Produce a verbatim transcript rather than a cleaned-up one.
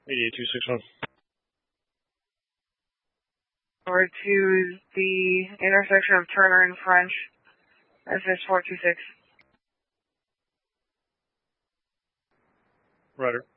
eighty-eight two six one. Over to the intersection of Turner and French, S S four two six. Roger.